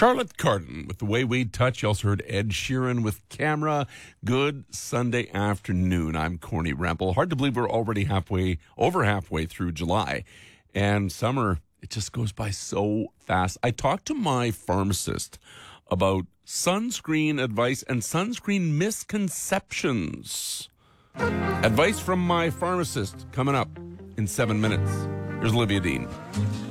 Charlotte Cardin with The Way We Touch. You also heard Ed Sheeran with Camera. Good Sunday afternoon. I'm Corny Rempel. Hard to believe we're already over halfway through July. And summer, it just goes by so fast. I talked to my pharmacist about sunscreen advice and sunscreen misconceptions. Advice from my pharmacist coming up in 7 minutes. Here's Olivia Dean.